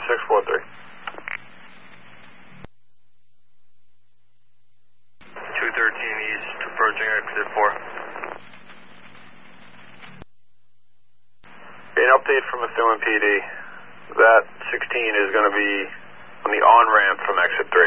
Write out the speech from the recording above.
643. 213 East, approaching exit 4. An update from Methuen PD. That 16 is going to be on the on-ramp from exit 3.